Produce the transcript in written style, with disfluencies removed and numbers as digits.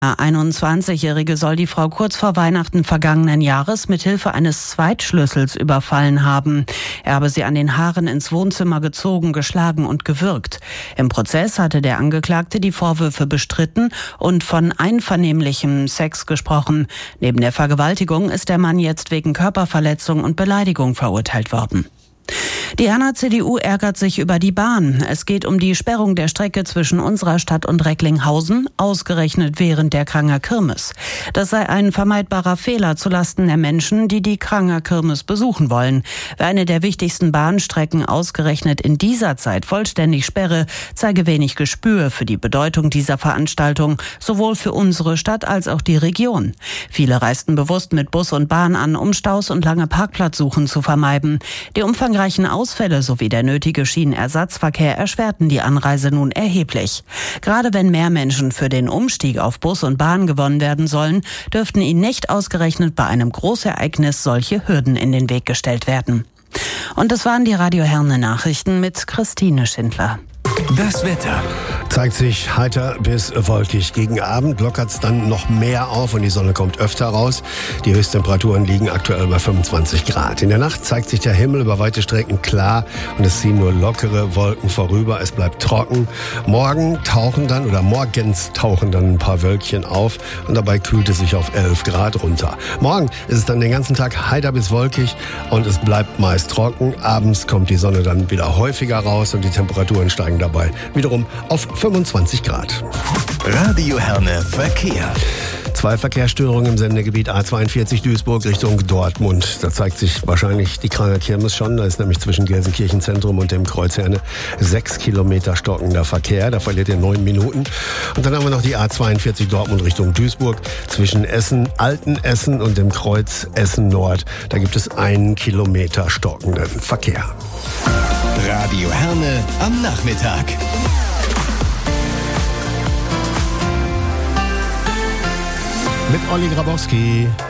Eine 21-Jährige soll die Frau kurz vor Weihnachten vergangenen Jahres mit Hilfe eines Zweitschlüssels überfallen haben. Er habe sie an den Haaren ins Wohnzimmer gezogen, geschlagen und gewürgt. Im Prozess hatte der Angeklagte die Vorwürfe bestritten und von einvernehmlichem Sex gesprochen. Neben der Vergewaltigung ist der Mann jetzt wegen Körperverletzung und Beleidigung verurteilt worden. Die Herner CDU ärgert sich über die Bahn. Es geht um die Sperrung der Strecke zwischen unserer Stadt und Recklinghausen, ausgerechnet während der Kranger Kirmes. Das sei ein vermeidbarer Fehler zulasten der Menschen, die die Kranger Kirmes besuchen wollen. Wer eine der wichtigsten Bahnstrecken ausgerechnet in dieser Zeit vollständig sperre, zeige wenig Gespür für die Bedeutung dieser Veranstaltung, sowohl für unsere Stadt als auch die Region. Viele reisten bewusst mit Bus und Bahn an, um Staus und lange Parkplatzsuchen zu vermeiden. Die umfangreichen Ausfälle sowie der nötige Schienenersatzverkehr erschwerten die Anreise nun erheblich. Gerade wenn mehr Menschen für den Umstieg auf Bus und Bahn gewonnen werden sollen, dürften ihnen nicht ausgerechnet bei einem Großereignis solche Hürden in den Weg gestellt werden. Und das waren die Radio Herne Nachrichten mit Christine Schindler. Das Wetter zeigt sich heiter bis wolkig. Gegen Abend lockert es dann noch mehr auf und die Sonne kommt öfter raus. Die Höchsttemperaturen liegen aktuell bei 25 Grad. In der Nacht zeigt sich der Himmel über weite Strecken klar und es ziehen nur lockere Wolken vorüber. Es bleibt trocken. Morgens tauchen dann ein paar Wölkchen auf und dabei kühlt es sich auf 11 Grad runter. Morgen ist es dann den ganzen Tag heiter bis wolkig und es bleibt meist trocken. Abends kommt die Sonne dann wieder häufiger raus und die Temperaturen steigen dabei wiederum auf 25 Grad. Radio Herne Verkehr. 2 Verkehrsstörungen im Sendegebiet A42 Duisburg Richtung Dortmund. Da zeigt sich wahrscheinlich die Kranger Kirmes schon. Da ist nämlich zwischen Gelsenkirchenzentrum und dem Kreuz Herne 6 Kilometer stockender Verkehr. Da verliert ihr 9 Minuten. Und dann haben wir noch die A42 Dortmund Richtung Duisburg zwischen Altenessen und dem Kreuz Essen Nord. Da gibt es 1 Kilometer stockenden Verkehr. Radio Herne am Nachmittag. Mit Olli Grabowski.